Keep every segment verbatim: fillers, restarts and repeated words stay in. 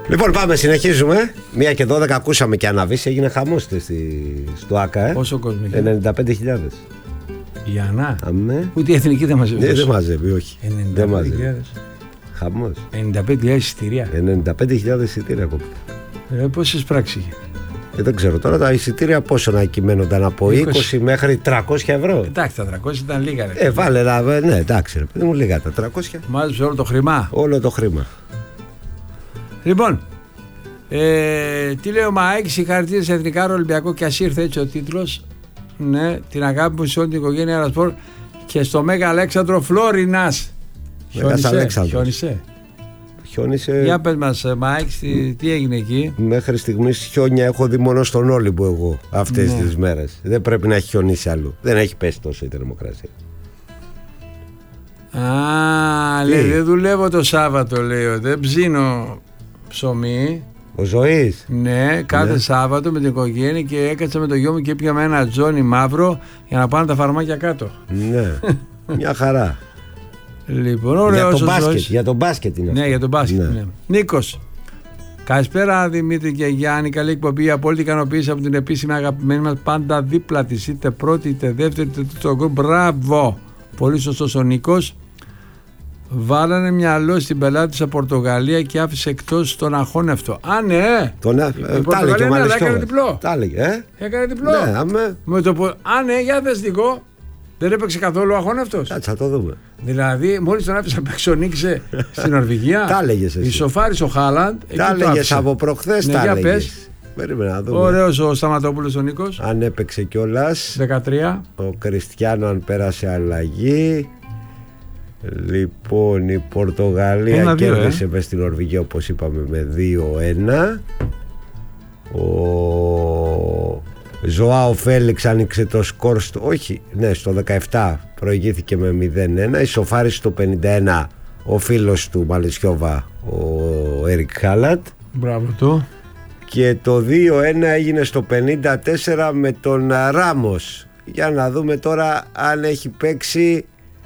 Λοιπόν, πάμε, συνεχίζουμε. Μία και δώδεκα ακούσαμε και αναβήσει, έγινε χαμός στη, στο ΆΚΑ. Ε. Πόσο κόσμο είχε? ενενήντα πέντε χιλιάδες. Η Ανά. Αμέ. Ούτε η εθνική δεν μαζεύει. Ναι, δεν μαζεύει, όχι. ενενήντα πέντε χιλιάδες. Χαμός. ενενήντα πέντε χιλιάδες εισιτήρια. ενενήντα πέντε χιλιάδες εισιτήρια κόπη. Ε, πόσες πράξεις είχε? Ε, δεν ξέρω τώρα τα εισιτήρια πόσο να κυμαίνονταν, από είκοσι, είκοσι μέχρι τριακόσια ευρώ. Εντάξει, τα τριακόσια ήταν λίγα. Ρε. Ε, βάλε να. Ναι, εντάξει, ρε παιδί μου, λίγα τα τριακόσια. Μάζεψε όλο το χρημά. Όλο το χρήμα. Λοιπόν, ε, τι λέει ο Μαέκη, συγχαρητήρια σε Εθνικά Ολυμπιακό, και ας ήρθε έτσι ο τίτλος. Ναι, την αγάπη μου σε όλη την οικογένεια Ρασπορ και στο Μέγα Αλέξανδρο Φλόρινας. Χιόνισε. Χιόνισε. Χιόνισε. Για πες μας, Μάικ, τι, τι έγινε εκεί? Μέχρι στιγμής χιόνια έχω δει μόνο στον Όλυμπο εγώ αυτές ναι. τις μέρες. Δεν πρέπει να έχει χιονίσει αλλού. Δεν έχει πέσει τόσο η θερμοκρασία. Α, λέει, δεν δουλεύω το Σάββατο, λέει, δεν ψήνω ψωμί. Ο Ζωής. Ναι, κάθε ναι. Σάββατο με την οικογένεια και έκατσα με το γιο μου και πήγαμε ένα τζόνι μαύρο για να πάνε τα φαρμάκια κάτω. Ναι, μια χαρά. Λοιπόν, ωραίος για, τον μπάσκετ, Ζωής. για τον μπάσκετ είναι αυτό. Ναι, για τον μπάσκετ. Ναι. Ναι. Νίκος. Καλησπέρα Δημήτρη και Γιάννη. Καλή εκπομπή. Απόλυτη ικανοποίηση από την επίσημη αγαπημένη μας, πάντα δίπλα της, είτε πρώτη είτε δεύτερη είτε τρίτο γκολ. Μπράβο. Πολύ σωστός ο Νίκος. Βάλανε μυαλό στην πελάτη σε Πορτογαλία και άφησε εκτός τον αχώνευτο. Α, ναι! Τον, ε, η Πορτογαλία ναι, αλλά έκανε διπλό. Τα έλεγε, ε? Έκανε διπλό. Ναι, αμέ. Με το, α, ναι, για δες Νικό. Δεν έπαιξε καθόλου ο αχώνευτος. Κάτσε, θα το δούμε. Δηλαδή, μόλις τον άφησε απ' έξω, νίκησε στην Νορβηγία. Τα έλεγες εσύ. Ισοφάρισε ο Χάλαντ. Τα έλεγες από προχθές, ναι, τα για έλεγες. πες. Περίμενα να δούμε. Ωραίος ο Σταματόπουλος ο Νίκος. Αν έπαιξε κιόλας. δεκατρία. Ο Κριστιάνο αν πέρασε αλλαγή. Λοιπόν, η Πορτογαλία κέρδισε μες στην Νορβηγία, όπως είπαμε, με δύο ένα. Ο Ζωάο Φέλιξ άνοιξε το σκορ στο, όχι, ναι, στο δεκαεπτά προηγήθηκε με μηδέν ένα. Ισοφάρισε στο πενήντα ένα ο φίλος του Μαλισιόβα, ο Έρικ Χάλαντ. Μπράβο του. Και το δύο ένα έγινε στο πενήντα τέσσερα με τον Ράμος. Για να δούμε τώρα αν έχει παίξει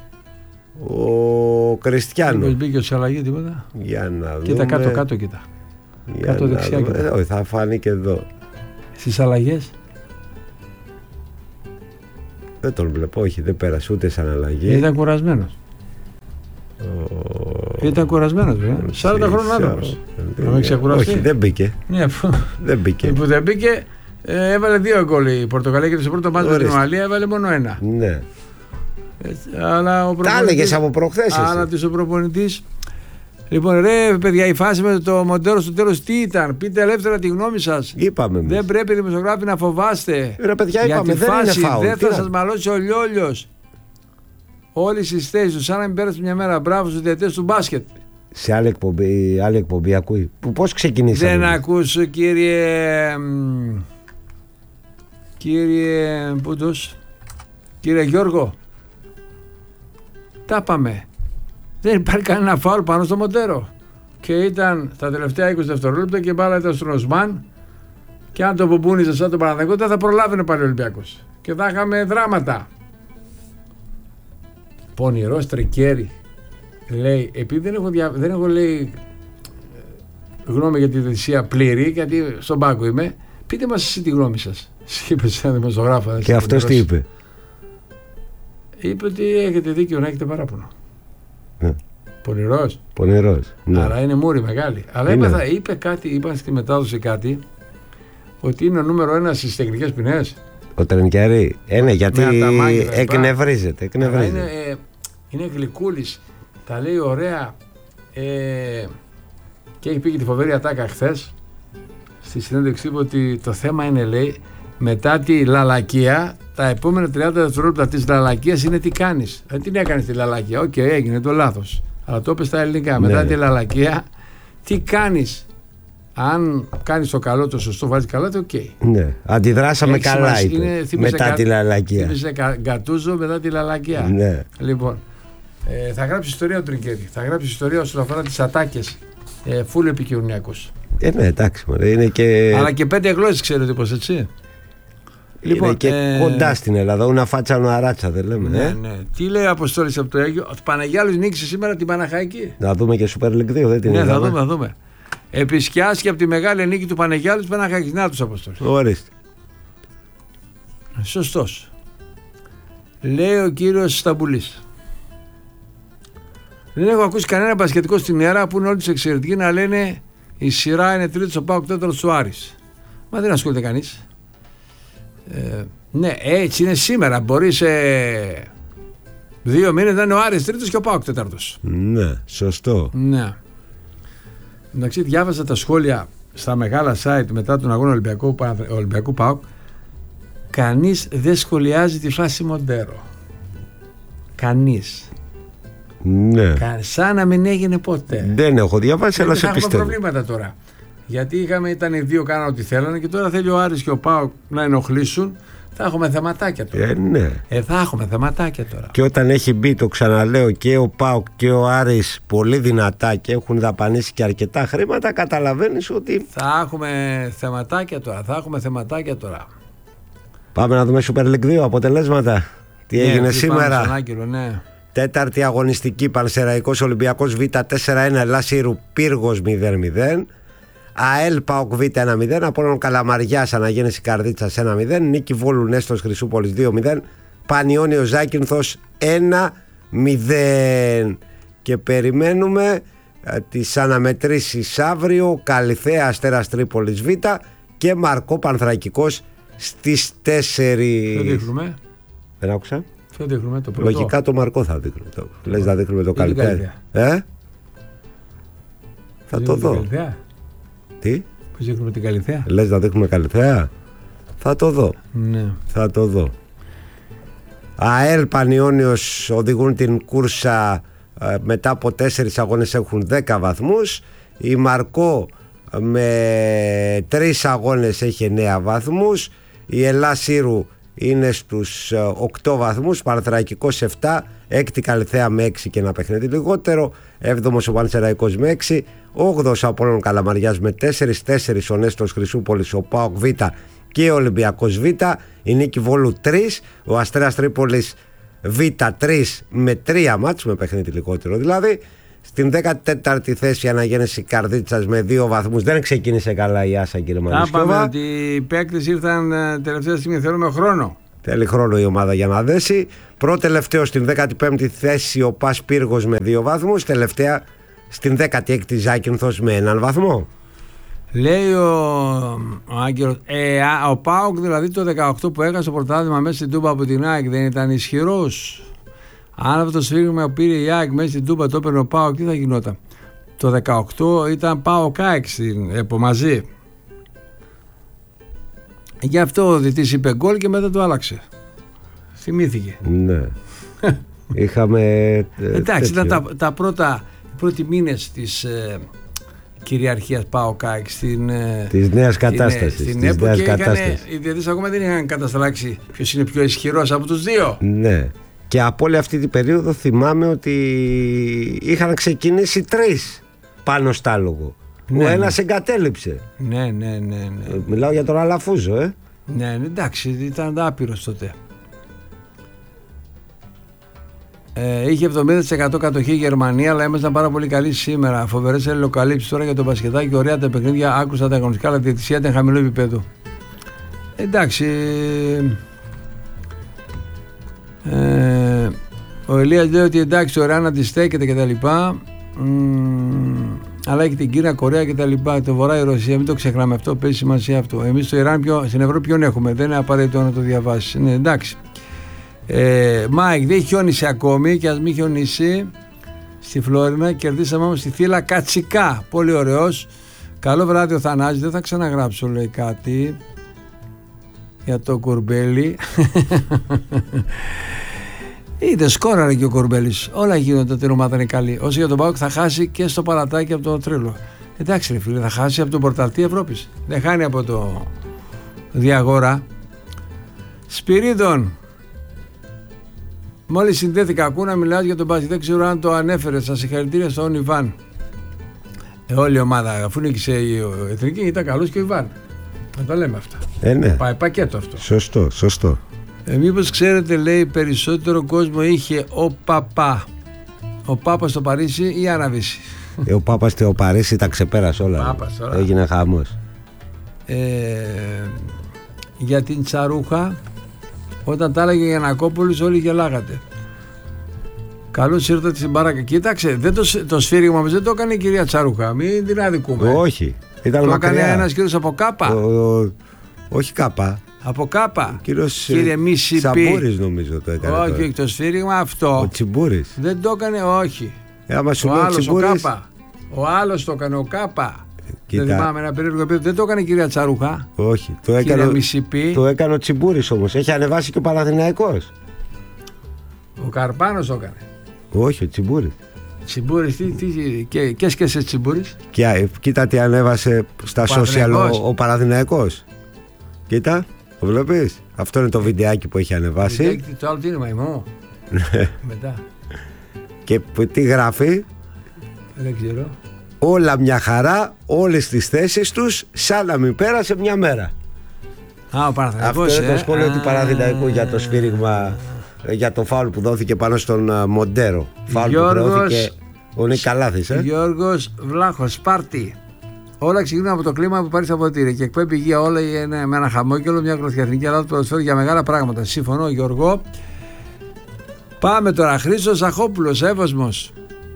ο Κριστιάνο. Μήπως μπήκε σε αλλαγή τίποτα? Για να δούμε. Κοίτα κάτω κάτω κοίτα. Για κάτω δεξιά κοίτα. Όχι, θα φάνει και εδώ. Στις αλλαγές. Δεν τον βλέπω, όχι, δεν πέρασε ούτε σαν αλλαγή. Ήταν κουρασμένος. Ο... Ήταν κουρασμένος, βέβαια. σαράντα χρόνων άνθρωπος. Να μην ξεκουραστεί. Όχι, δεν μπήκε. Ναι, δεν μπήκε. Που δεν μπήκε, ε, έβαλε δύο γκολ η Πορτογαλία και το πρώτο μάτι με την Ουαλία έβαλε μόνο ένα. Ναι. Έτσι, αλλά ο τα έλεγες από προχθές. Αλλά της ο προπονητής. Λοιπόν, ρε παιδιά, η φάση με το Μοντέρο στο τέλος τι ήταν? Πείτε ελεύθερα τη γνώμη σας. Είπαμε εμείς. Δεν πρέπει οι δημοσιογράφοι να φοβάστε. Ρε παιδιά, είπαμε, για τη δεν φάση, είναι φάουλ. δεν θα σας μαλώσει ο λιόλιος. Όλοι στις θέσεις τους, σαν να μην πέρασε μια μέρα. Μπράβο στους διαιτητές του μπάσκετ. Σε άλλη εκπομπή, άλλη εκπομπή ακούει. Πώς ξεκινήσαμε? Δεν ακούς, κύριε. Κύριε. Πού τους? Κύριε Γιώργο. Τα πάμε. Δεν υπάρχει κανένα φάουλ πάνω στο Μοντέρο. Και ήταν τα τελευταία είκοσι δευτερόλεπτα και μπάλα ήταν στον Οσμάν. Και αν το μπουμπούνιζε σαν τον Παναθηναϊκό, δεν θα προλάβαινε πάλι ο Ολυμπιακός. Και θα είχαμε δράματα. Πονηρός Τρικέρι. Λέει, επειδή δεν έχω, δια... δεν έχω λέει, γνώμη για τη διαιτησία πλήρη, γιατί στον πάγκο είμαι, πείτε μας εσύ τη γνώμη σας. Είπε σε ένα δημοσιογράφο. Και αυτός τι είπε? Είπε ότι έχετε δίκιο να έχετε παράπονο. Ναι. Πονηρός. Πονηρός. Ναι. Άρα είναι μούρη μεγάλη. Αλλά είπε, θα, είπε κάτι, είπα στη μετάδοση κάτι, ότι είναι ο νούμερο ένα στις τεχνικές ποινές. Ο Τρενκιάρη. Ε, ναι, γιατί εκνευρίζεται. εκνευρίζεται. Είναι, ε, είναι γλυκούλης. Τα λέει ωραία. Ε, και έχει πει και τη φοβερή ατάκα χθες στη συνέντευξη ότι το θέμα είναι, λέει, μετά τη λαλακία, τα επόμενα τριάντα δευτερόλεπτα της λαλακίας είναι τι κάνεις. Ε, τι έκανες τη λαλακία? Οκ, okay, έγινε το λάθος. Αλλά το είπε στα ελληνικά. Ναι. Μετά τη λαλακία, τι κάνεις. Αν κάνεις το καλό, το σωστό, βάζεις καλά, το οκ. Okay. Ναι, αντιδράσαμε Έχει καλά, είπε, είναι, μετά κα, τη λαλακία. Θύμισε Γκατούζο μετά τη λαλακία. Ναι. Λοιπόν, ε, θα γράψει ιστορία ο Τρικέρι. Θα γράψει ιστορία όσον αφορά τις ατάκες. Ε, φούλ επικοινωνιακός. Ε, ναι, εντάξει, μωρέ, είναι και... Αλλά και πέντε γλώσσες ξέρετε πως, έτσι. Λοιπόν, είναι και ε... κοντά στην Ελλάδα, una φάτσα una ράτσα, δεν λέμε. Ναι, ε? ναι. Τι λέει ο Αποστόλης από το Αίγιο? Ο Παναγιάλος νίκησε σήμερα την Παναχαϊκή. Να δούμε και Super League δύο, δεν την Ναι, είδαμε. θα δούμε, θα δούμε. επισκιάστηκε από τη μεγάλη νίκη του Πανεγιάλου του Παναχαϊκινάτους, Αποστόλη. Ορίστε. Σωστός. Λέει ο κύριος Σταμπουλής. Δεν έχω ακούσει κανένα μπασκετικό στην Ιερά που είναι όλοι τους εξαιρετικοί να λένε η σειρά είναι τρίτος ο ΠΑΟΚ, τέταρτος ο Άρης. Μα δεν ασχολείται κανείς. Ε, ναι, έτσι είναι σήμερα. Μπορεί σε δύο μήνες να είναι ο Άρης τρίτος και ο ΠΑΟΚ τέταρτος. Ναι, σωστό. Ναι. Εντάξει, διάβασα τα σχόλια στα μεγάλα site μετά τον αγώνα Ολυμπιακού, Ολυμπιακού ΠΑΟΚ. Κανείς δεν σχολιάζει τη φάση Μοντέρο. Κανείς. Ναι. Κα, σαν να μην έγινε ποτέ. Δεν έχω διαβάσει, αλλά σε πιστεύω. πιστεύω. Έχουμε προβλήματα τώρα. Γιατί είχαμε, ήταν οι δύο κάναν ό,τι θέλανε και τώρα θέλει ο Άρης και ο ΠΑΟΚ να ενοχλήσουν. Θα έχουμε θεματάκια τώρα. Ε, ναι. Ε, θα έχουμε θεματάκια τώρα. Και όταν έχει μπει, το ξαναλέω, και ο ΠΑΟΚ και ο Άρης πολύ δυνατά και έχουν δαπανίσει και αρκετά χρήματα, καταλαβαίνεις ότι. Θα έχουμε θεματάκια τώρα. Θα έχουμε θεματάκια τώρα. Πάμε να δούμε Super League δύο αποτελέσματα. Τι ναι, έγινε σήμερα. Άγγελο, ναι. Τέταρτη αγωνιστική, Πανσεραϊκός Ολυμπιακός Β τέσσερα ένα, Ελλάς Ήρου Πύργος μηδέν μηδέν, ΑΕΛ ΠΑΟΚ Β ένα μηδέν, Απόλλων Καλαμαριάς Αναγέννηση Καρδίτσας ένα μηδέν, Νίκη Βόλου Νέστος Χρυσούπολης δύο μηδέν, Πανιώνιος Ζάκυνθος ένα μηδέν. Και περιμένουμε ε, τις αναμετρήσεις αύριο, Καλιθέα Αστέρας Τρίπολης Β και Μαρκό Πανθρακικός στις τέσσερις. Δεν δείχνουμε. Δεν άκουσα. Ποιο δείχνουμε, το πρώτο? Λογικά το Μαρκό θα δείχνουμε. Το... Λες να δείχνουμε το Καλιθέα. Ε? Θα το δω. Τι? Πώς δείχνουμε την Καλιθέα? Λες να δείχνουμε Καλιθέα? Θα το δω. Ναι. Θα το δω. ΑΕΛ Πανιώνιος οδηγούν την κούρσα, μετά από τέσσερις αγώνες έχουν δέκα βαθμούς. Η Μαρκό με τρεις αγώνες έχει εννέα βαθμούς. Η Ελλάς Ήρου είναι στους οκτώ βαθμούς, Παναθηναϊκός επτά, έκτη Καλιθέα με έξι και ένα παιχνίδι λιγότερο, έβδομος ο Πανσεραϊκός με έξι, όγδοος ο Απόλλων Καλαμαριάς με τέσσερα, τέσσερα ο Νέστος Χρυσούπολης, ο ΠΑΟΚ Β και ο Ολυμπιακός Β, η Νίκη Βόλου τρία, ο Αστέρας Τρίπολης Β τρία με τρία μάτς, με παιχνίδι λιγότερο δηλαδή. Στην δέκατη τέταρτη θέση Αναγέννηση Καρδίτσας με δύο βαθμούς. Δεν ξεκίνησε καλά η Άσα, κύριε Μανουσκιώβα. Πάμε ότι οι παίκτες ήρθαν τελευταία στιγμή, θέλουμε χρόνο. Θέλει χρόνο η ομάδα για να δέσει. Πρώτο-τελευταίο στην δέκατη πέμπτη θέση ο Πας Πύργος με δύο βαθμούς. Τελευταία στην δέκατη έκτη Ζάκυνθος με έναν βαθμό. Λέει ο, ο Άγγελος, ε, ο ΠΑΟΚ δηλαδή το δεκαοκτώ που έχασε το πρωτάθλημα μέσα στην Τούμπα από την ΑΕΚ δεν ήταν ισχυρός? Αν αυτό το σφίγμα πήρε η ΑΕΚ μέσα στην Τούμπα, το έπαιρνε ο ΠΑΟΚ, τι θα γινόταν? Το δεκαοκτώ ήταν ΠΑΟΚ ΑΕΚ από μαζί. Γι' αυτό ο διτής είπε γκολ και μετά το άλλαξε. Θυμήθηκε. Ναι. Είχαμε. Εντάξει, ήταν τα, τα πρώτα, οι πρώτοι μήνες της ε, κυριαρχίας ΠΑΟΚ ΑΕΚ στην. Ε, της νέας κατάστασης. Στην ΕΠΟ και είχαν, οι διαιτητές ακόμα δεν είχαν κατασταλάξει ποιος είναι πιο ισχυρός από τους δύο. Ναι. Και από όλη αυτή την περίοδο θυμάμαι ότι είχαν ξεκινήσει τρεις πάνω στα άλογο. Ναι, ο ένας ναι. εγκατέλειψε. Ναι, ναι, ναι, ναι. Μιλάω για τον Αλαφούζο, ε. Ναι, εντάξει, ήταν άπειρος τότε. Ε, είχε εβδομήντα τοις εκατό κατοχή η Γερμανία, αλλά ήμασταν πάρα πολύ καλοί σήμερα. Φοβερές αλληλοκαλύψεις τώρα για το μπασκετάκι, ωραία τα παιχνίδια. Άκουσα τα αγωνιστικά, αλλά η διαιτησία ήταν χαμηλό επίπεδο. Εντάξει. Ε, ο Ηλίας λέει ότι εντάξει, ωραία να αντιστέκεται κτλ. Αλλά έχει την Κίνα, Κορέα κτλ. Το Βορρά, η Ρωσία, μην το ξεχνάμε αυτό, παίζει σημασία αυτό. Εμείς στο Ιράν, πιο, στην Ευρώπη ποιον έχουμε, δεν είναι απαραίτητο να το διαβάσει. Ναι, εντάξει. Ε, Μάικ, δεν χιόνισε ακόμη και ας μην χιονίσει. Στη Φλόρινα κερδίσαμε όμως στη Θύλα Κατσικά. Πολύ ωραίος. Καλό βράδυ ο Θανάσης, δεν θα ξαναγράψω λέει κάτι για το Κουρμπέλι. Είδε σκόραρε και ο Κορμπέλης. Όλα γίνονται όταν η ομάδα είναι καλή. Όσο για τον ΠΑΟΚ θα χάσει και στο παρατάκι από το Τρίλο. Εντάξει, ρε φίλε, θα χάσει από τον πορταλτή Ευρώπης. Δεν χάνει από το Διαγόρα. Σπυρίδων. Μόλις συνδέθηκα, ακούω να μιλάς για τον μπάσκετ. Δεν ξέρω αν το ανέφερε. Σας συγχαρητήρια στον Ιβάν. Ε, όλη η ομάδα, αφού νίκησε η Εθνική, ήταν καλός και ο Ιβάν. Να τα λέμε αυτά. Ε, ναι. Πάει πακέτο αυτό. Σωστό, σωστό. Ε, μήπως ξέρετε, λέει, περισσότερο κόσμο είχε ο Παπά. Ο Πάπας στο Παρίσι ή Αναβίση. Ε, ο Πάπας Θεοπαρίσι τα ξεπέρασε όλα. Πάπας, όλα. Έγινε χαμός. Ε, για την Τσαρούχα, όταν τα έλεγε Γιαννακόπουλος, όλοι γελάγατε. Καλώς ήρθατε στην Μπάρακα. Κοίταξε, δεν το, το σφύριγμα μας δεν το έκανε η κυρία Τσαρούχα. Μην την αδικούμε. Όχι. Ήταν το μακριά. έκανε ένας κύριος από Κάπα. Ο, ο, όχι Κάπα. Από Κάπα. Κύριος Κύριε Μισιπή. Τσαμπούρης νομίζω το έκανε. Όχι, όχι, το σφύριγμα αυτό. Ο Τσιμπούρης. Δεν το έκανε, όχι. Ε, άμα σου ο λέει ο άλλος, ο Τσιμπούρης. Κάπα. Ο άλλος το έκανε, ο Κάπα. Κοίτα. Δεν θυμάμαι ένα περίεργο επίπεδο. Δεν το έκανε η κυρία Τσαρούχα. Όχι. Το έκανε, Μισιπή. το έκανε ο Τσιμπούρης όμως. Έχει ανεβάσει και ο Παναθηναϊκός. Ο Καρπάνος το έκανε. Όχι, ο Τσιμπούρης. Τσιμπούρης, τι, τι, και, και σκέφτεσαι Τσιμπούρης. Και κοίτα τι ανέβασε στα social ο, ο Παναθηναϊκός. Κοίτα, το βλέπεις. Αυτό είναι το βιντεάκι που έχει ανεβάσει. Βιντεάκι, το άλλο τι είναι, μαϊμό. Μετά. Και τι γράφει. Δεν ξέρω. Όλα μια χαρά, όλες τις θέσεις τους, σαν να μην πέρασε μια μέρα. Α, ο Παναθηναϊκός. Αυτό είναι ε? το σχόλιο Α, του Παναθηναϊκού για το σφύριγμα, για το φάουλ που δόθηκε πάνω στον uh, Μοντέρο. Φάουλ Γιώργος, που δόθηκε ο Νικαλάθης. Ε? Γιώργος Βλάχος, Σπάρτη. Όλα ξεκινούν από το κλίμα που πάρει στα ποτήρια και εκπέμπει υγεία όλα είναι με ένα χαμόγελο, μια γροθιαθνική Ελλάδα που προσφέρει για μεγάλα πράγματα. Συμφωνώ, Γιώργο. Πάμε τώρα. Χρήστος Ζαχόπουλος, Εύωσμος.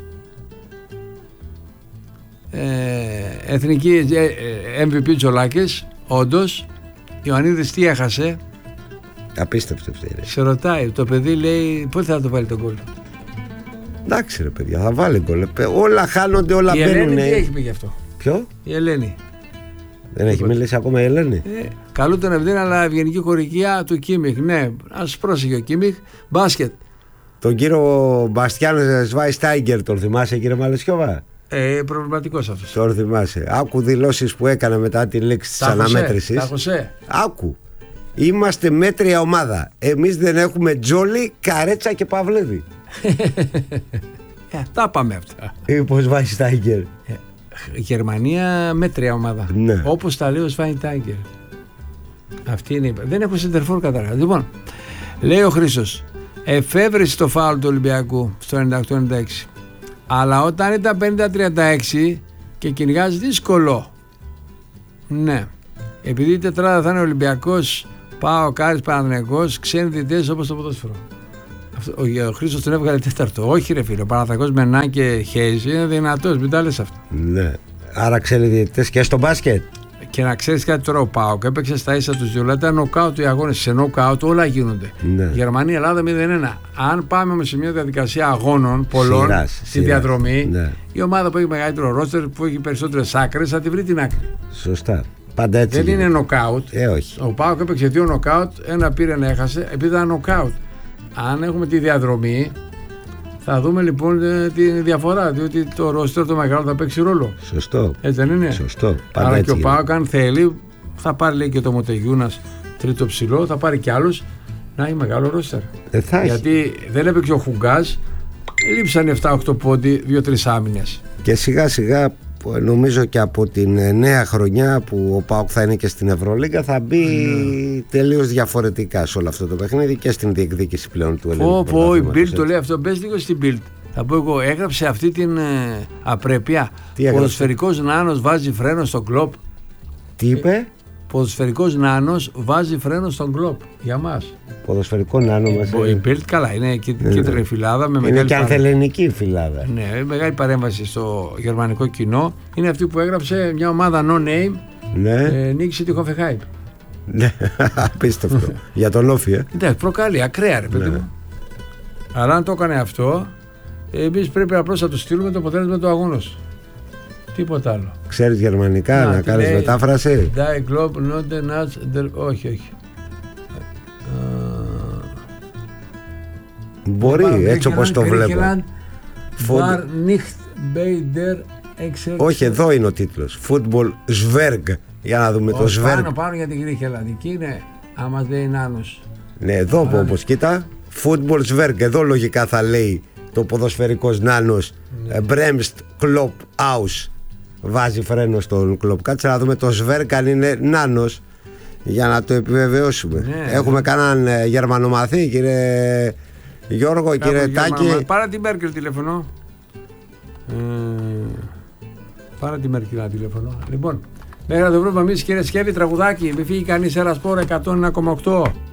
Ε, εθνική ε, εμ βι πι Τζολάκης, όντως. Ιωαννίδης τι έχασε. Απίστευτο αυτή. Σε ρωτάει, το παιδί λέει πότε θα το βάλει τον γκολ. Εντάξει ρε παιδιά, θα βάλει γκολ. Όλα χάνονται, όλα η μπαίνουν. Ελένη τι έχει πει γι' αυτό. Ποιο? Η Ελένη. Δεν έχει μιλήσει ακόμα η Ελένη. Ε, καλού τον Ευδίνα, αλλά ευγενική χορηγία του Κίμιχ. Ναι, ας πρόσεχε ο Κίμιχ. Μπάσκετ. Τον κύριο Μπαστιάν Σβάιστάιγκερ, τον θυμάσαι κύριε Μαλαισιώβα? Ε, προβληματικός αυτός. Τον θυμάσαι. Άκου δηλώσεις που έκανε μετά τη λήξη της αναμέτρησης. Άκου. Είμαστε μέτρια ομάδα. Εμείς δεν έχουμε Τζόλι, Καρέτσα και Παυλίδη. ε, τα πάμε αυτά. Είπε ο Σβάιστάιγκερ. Ε, Γερμανία μέτρια ομάδα. Ναι. Όπως τα λέει ο Σβάιστάιγκερ. Αυτή είναι η... Δεν έχω σεντερφόρ καταρχάς. Λοιπόν, λέει ο Χρήστος, εφεύρεσε το φάουλ του Ολυμπιακού στο ενενήντα οκτώ ενενήντα έξι. Αλλά όταν ήταν πενήντα τριάντα έξι και κυνηγάς δύσκολο. Ναι. Επειδή η τετράδα θα είναι Ολυμπιακός, Πάο, Κάρις, Παναθηναϊκός, ξένοι διαιτητές όπως το ποδόσφαιρο. Αυτό, ο, ο Χρήστος τον έβγαλε τέταρτο. Όχι ρε φίλε, ο Παναθηναϊκός με Νά και Χέιζ είναι δυνατός, μην τα λες αυτά. Ναι. Άρα ξένοι διαιτητές και στο μπάσκετ. Και να ξέρεις κάτι τώρα, ο Πάοκ έπαιξε στα ίσα τους δύο, ήταν νοκάουτ οι αγώνες. Σε νοκάουτ όλα γίνονται. Ναι. Γερμανία, Ελλάδα μηδέν ένα. Αν πάμε όμως σε μια διαδικασία αγώνων πολλών Σειράς, στη σειράς. διαδρομή, Ναι. η ομάδα που έχει μεγαλύτερο ρόστερ, που έχει περισσότερες άκρες, θα τη βρει την άκρη. Σωστά. Πάντα έτσι. Δεν γίνεται. είναι νοκάουτ. Ε, όχι. Ο Πάοκ έπαιξε δύο νοκάουτ, ένα πήρε, ένα έχασε, επειδή ήταν νοκάουτ. Αν έχουμε τη διαδρομή, θα δούμε λοιπόν τη διαφορά, διότι το ρόστερ το μεγάλο θα παίξει ρόλο. Σωστό. Έτσι δεν είναι? Σωστό. Πάντα Άρα έτσι και ο γίνεται. Πάοκ, αν θέλει, θα πάρει λέει και το Μοτεγιούνας τρίτο ψηλό, θα πάρει κι άλλους να έχει μεγάλο ρόστερ. Δεν θα έχει. Γιατί δεν έπαιξε ο Χουγκάζ, λείψαν επτά οκτώ πόντι, δύο τρεις άμυνες. Και σιγά σιγά νομίζω και από την ε, νέα χρονιά που ο ΠΑΟΚ θα είναι και στην Ευρωλίγκα θα μπει mm. τελείως διαφορετικά σε όλο αυτό το παιχνίδι και στην διεκδίκηση πλέον του ελληνικού. Πω πω, η Bild πρωταθλήματος, το λέει αυτό, μπες λίγο στην Bild. Θα πω εγώ, έγραψε αυτή την ε, απρέπεια. Ποδοσφαιρικός Νάνος βάζει φρένο στον κλοπ. Τι είπε? Ποδοσφαιρικός Νάνος βάζει φρένο στον κλοπ. Για μας. Ποδοσφαιρικό Νάνο μας. Η Bild καλά, είναι κίτρινη φυλάδα. Με είναι και παρέ... ανθελενική φυλάδα. Ναι, μεγάλη παρέμβαση στο γερμανικό κοινό. Είναι αυτή που έγραψε μια ομάδα no name. Ναι. Ε, νίκησε τη Hoffenheim. Ναι, απίστευτο. Για τον Όφη, ε. Εντάξει, προκαλεί, ακραία ρε παιδί Ναι. μου. Αλλά αν το έκανε αυτό, εμείς πρέπει απλώς να του στείλουμε το αποτέλεσμα του αγώνος. Τίποτα άλλο. Ξέρεις γερμανικά, Να, να τι κάνεις λέει? μετάφραση? Die Globe, not the nuts, the... όχι, όχι. Μπορεί, έτσι όπως το βλέπω. War nicht bei der Excel. Όχι, εδώ είναι ο τίτλος. Football Zwerg. Για να δούμε το Όχι, Zwerg. πάνω, πάνω για την Γρήχελανδη. Εκεί είναι, άμα δεν είναι Νάνος. Ναι, εδώ που όπως κοίτα. Football Zwerg. Εδώ λογικά θα λέει το ποδοσφαιρικός Νάνος. Ναι. Bremst Klopp Aus. Βάζει φρένο στον Klopp. Κάτσε να δούμε το Zwerg αν είναι Νάνος. Για να το επιβεβαιώσουμε. Ναι. Έχουμε κανέναν ε, γερμανομαθή, κύριε Γιώργο, κύριε Τάκη. Πάρε την Μέρκελ τηλεφωνώ. Ε... Πάρε τη Μέρκη ένα τηλέφωνο. Λοιπόν, μέχρι να το βρούμε εμείς, κύριε Σκεύη, τραγουδάκι. Μη φύγει κανείς, Ένα Σπόρο εκατό ένα κόμμα οκτώ.